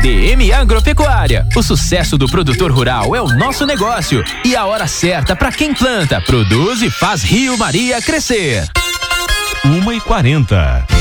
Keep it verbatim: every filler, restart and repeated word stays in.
D M Agropecuária. O sucesso do produtor rural é o nosso negócio e a hora certa para quem planta, produz e faz Rio Maria crescer. uma e quarenta.